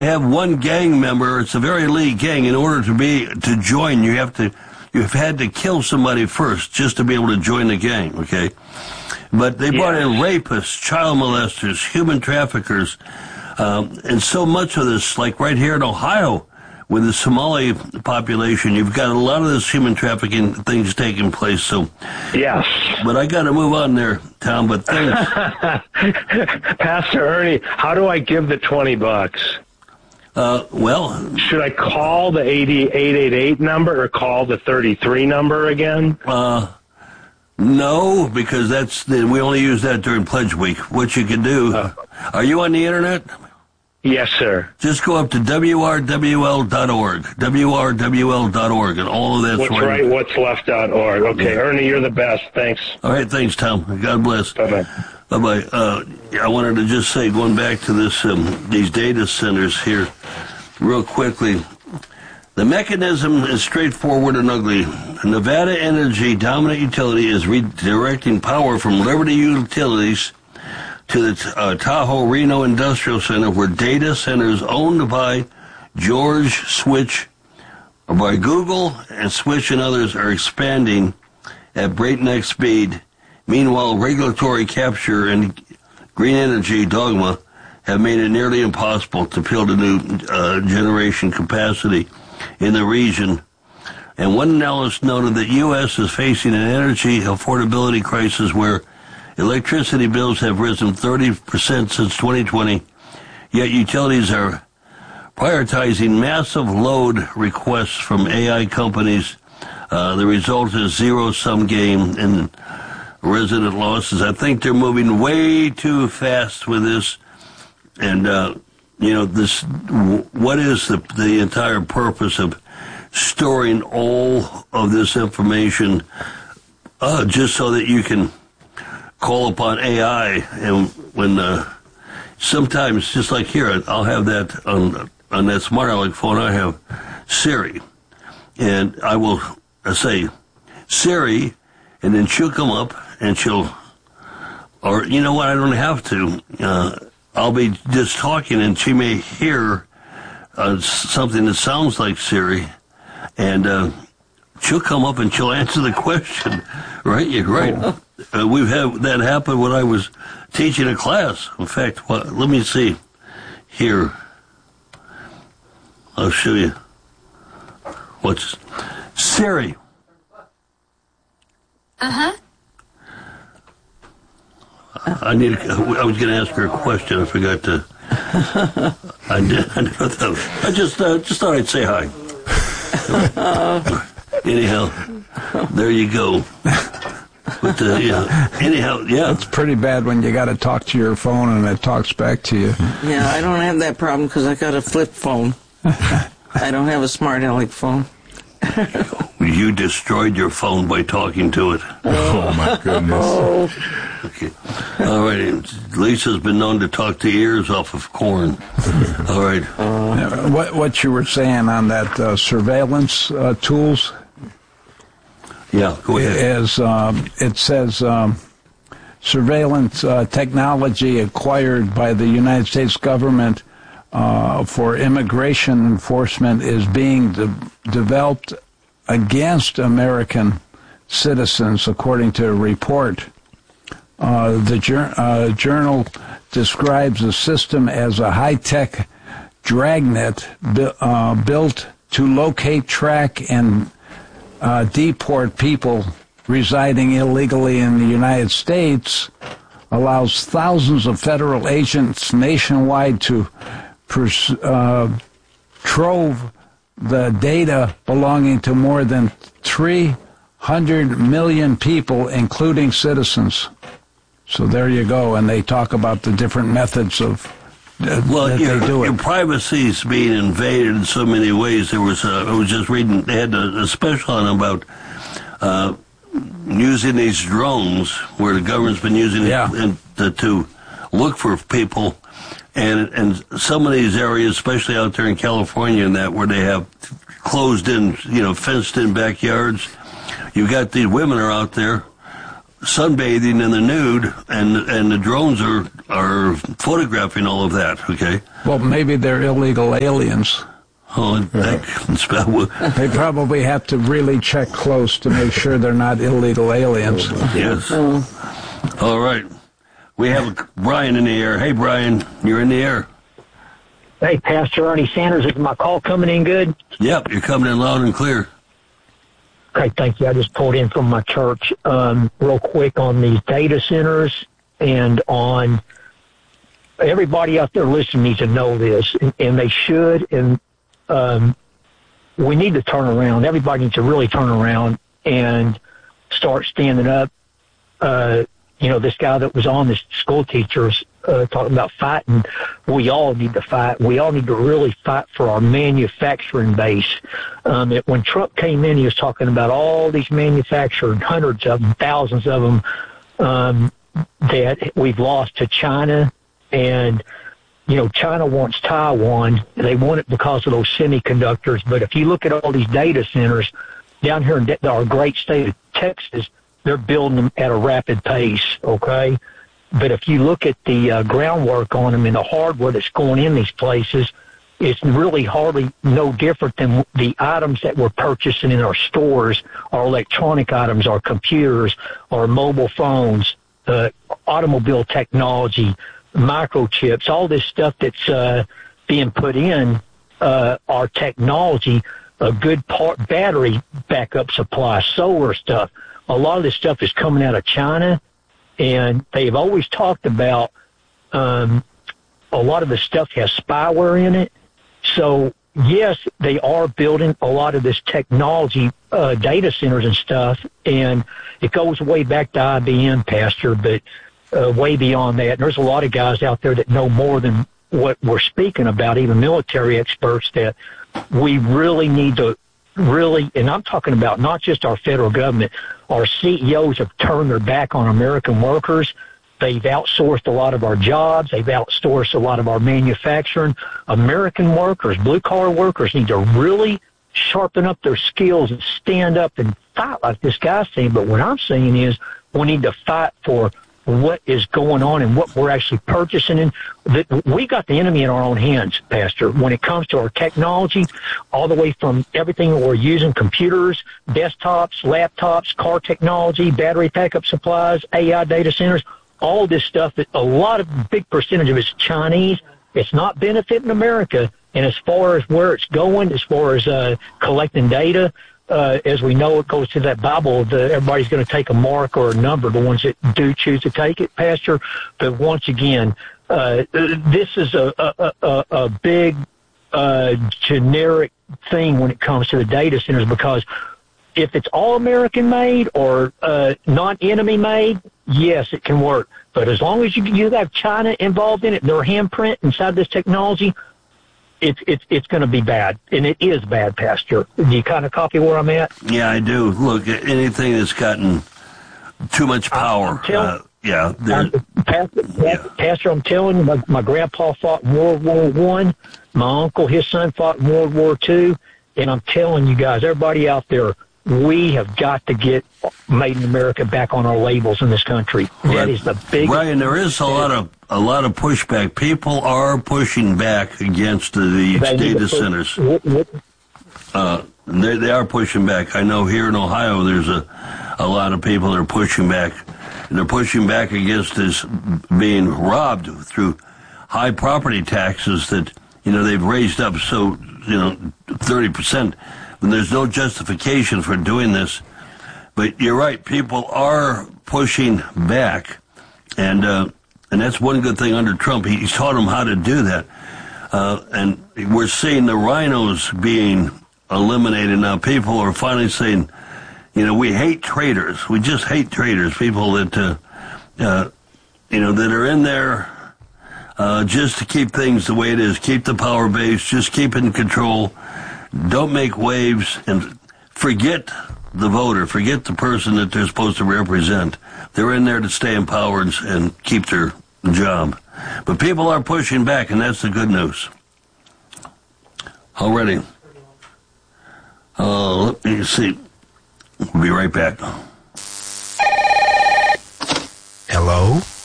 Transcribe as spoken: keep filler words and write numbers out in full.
have one gang member. It's a very elite gang. In order to be to join, you have to you've had to kill somebody first just to be able to join the gang. Okay, but they brought yes. in rapists, child molesters, human traffickers, um, and so much of this, like right here in Ohio, with the Somali population, you've got a lot of this human trafficking things taking place. So, yes. But I got to move on there, Tom. But thanks, Pastor Ernie. How do I give the twenty bucks? Uh, well, should I call the eighty-eight eighty-eight number or call the thirty-three number again? Uh, no, because that's the, we only use that during Pledge Week. What you can do? Uh, are you on the internet? Yes, sir. Just go up to W R W L dot org, W R W L dot org, and all of that's what's right. right, what's left dot org. Okay, yeah. Ernie, you're the best. Thanks. All right, thanks, Tom. God bless. Bye-bye. Bye-bye. Uh, I wanted to just say, going back to this, um, these data centers here, real quickly, the mechanism is straightforward and ugly. Nevada Energy Dominant Utility is redirecting power from Liberty Utilities to the uh, Tahoe Reno Industrial Center, where data centers owned by George Switch, or by Google and Switch and others, are expanding at breakneck speed. Meanwhile, regulatory capture and green energy dogma have made it nearly impossible to build a new uh, generation capacity in the region. And one analyst noted that U S is facing an energy affordability crisis where electricity bills have risen thirty percent since twenty twenty, yet utilities are prioritizing massive load requests from A I companies. Uh, the result is zero-sum game in resident losses. I think they're moving way too fast with this. And, uh, you know, this, what is the, the entire purpose of storing all of this information uh, just so that you can call upon A I, and when uh, sometimes, just like here, I'll have that on on that smart aleck phone. I have Siri, and I will uh, say Siri, and then she'll come up and she'll, or you know what? I don't have to. Uh, I'll be just talking, and she may hear uh, something that sounds like Siri, and uh, she'll come up and she'll answer the question. Right? You're right. Oh. Uh, we've had that happen when I was teaching a class. In fact, well, let me see here. I'll show you. What's Siri? Uh-huh. I need. I was going to ask her a question. I forgot to. I did. I, thought, I just uh, just thought I'd say hi. Anyhow, there you go. But uh, yeah. Anyhow, yeah. It's pretty bad when you got to talk to your phone and it talks back to you. Yeah, I don't have that problem because I got a flip phone. I don't have a smart aleck phone. You destroyed your phone by talking to it. Oh, my goodness. Oh. Okay. All right. Lisa's been known to talk the ears off of corn. All right. Uh, what, what you were saying on that uh, surveillance uh, tools? Yeah, go ahead. Is, um, it says um, surveillance uh, technology acquired by the United States government uh, for immigration enforcement is being de- developed against American citizens, according to a report. Uh, the jur- uh, journal describes the system as a high-tech dragnet bu- uh, built to locate, track, and uh, deport people residing illegally in the United States, allows thousands of federal agents nationwide to pers- uh, trove the data belonging to more than three hundred million people, including citizens. So there you go, and they talk about the different methods of uh, well, that your, they do it. Your privacy is being invaded in so many ways. There was, uh, I was just reading, they had a, a special on about uh, using these drones, where the government's been using yeah. it to, to look for people, and and some of these areas, especially out there in California, and that where they have closed in, you know, fenced in backyards, you've got these women are out there. sunbathing in the nude, and and the drones are are photographing all of that. Okay. Well, maybe they're illegal aliens. Oh, that can spell. They probably have to really check close to make sure they're not illegal aliens. Yes. All right. We have Brian in the air. Hey, Brian, you're in the air. Hey, Pastor Ernie Sanders, is my call coming in good? Yep, you're coming in loud and clear. Okay, thank you. I just pulled in from my church. Um, real quick on these data centers and on everybody out there listening needs to know this, and, and they should, and um, we need to turn around. Everybody needs to really turn around and start standing up. Uh, you know, this guy that was on, this school teachers uh, talking about fighting. We all need to fight. We all need to really fight for our manufacturing base. Um, it, when Trump came in, he was talking about all these manufacturers, hundreds of them, thousands of them, um, that we've lost to China. And, you know, China wants Taiwan. They want it because of those semiconductors. But if you look at all these data centers down here in our great state of Texas, they're building them at a rapid pace, okay? But if you look at the uh, groundwork on them and the hardware that's going in these places, it's really hardly no different than the items that we're purchasing in our stores, our electronic items, our computers, our mobile phones, uh, automobile technology, microchips, all this stuff that's uh, being put in uh, our technology, a good part, battery backup supply, solar stuff. A lot of this stuff is coming out of China, and they've always talked about um, a lot of the stuff has spyware in it. So, yes, they are building a lot of this technology, uh, data centers and stuff, and it goes way back to I B M, Pastor, but uh, way beyond that. And there's a lot of guys out there that know more than what we're speaking about, even military experts, that we really need to really, and I'm talking about not just our federal government, our C E Os have turned their back on American workers. They've outsourced a lot of our jobs. They've outsourced a lot of our manufacturing. American workers, blue-collar workers, need to really sharpen up their skills and stand up and fight like this guy's saying. But what I'm saying is we need to fight for what is going on and what we're actually purchasing. And that we got the enemy in our own hands, Pastor, when it comes to our technology, all the way from everything that we're using, computers, desktops, laptops, car technology, battery backup supplies, A I data centers, all this stuff. That a lot of big percentage of it's Chinese. It's not benefiting America. And as far as where it's going, as far as uh, collecting data, Uh, as we know, it goes to that Bible, the, everybody's going to take a mark or a number, the ones that do choose to take it, Pastor. But once again, uh, this is a, a, a, a big uh, generic thing when it comes to the data centers, because if it's all American-made or uh, non-enemy-made, yes, it can work. But as long as you, you have China involved in it, their handprint inside this technology, It's it's it's going to be bad, and it is bad, Pastor. Do you kind of copy where I'm at? Yeah, I do. Look, anything that's gotten too much power, telling, uh, yeah, I'm, Pastor, yeah. Pastor, I'm telling you, my, my grandpa fought in World War One. My uncle, his son, fought in World War Two, and I'm telling you guys, everybody out there, we have got to get Made in America back on our labels in this country. That Right. is the big. Brian, there is a lot of a lot of pushback. People are pushing back against the, the data centers. What, what, Uh, they they are pushing back. I know here in Ohio, there's a a lot of people that are pushing back. And they're pushing back against this being robbed through high property taxes that, you know, they've raised up so, you know, thirty percent. And there's no justification for doing this. But you're right, people are pushing back. And uh, and that's one good thing under Trump. He, he's taught them how to do that. Uh, and we're seeing the rhinos being eliminated now. People are finally saying, you know, we hate traitors. We just hate traitors. People that, uh, uh, you know, that are in there uh, just to keep things the way it is, keep the power base, just keep in control. Don't make waves and forget the voter, forget the person that they're supposed to represent. They're in there to stay in power and, and keep their job. But people are pushing back, and that's the good news. Already. Uh, let me see. We'll be right back. Hello?